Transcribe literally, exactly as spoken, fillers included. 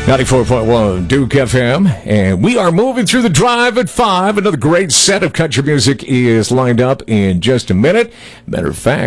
ninety-four point one Duke F M, and we are moving through the drive at five. Another great set of country music is lined up in just a minute. Matter of fact,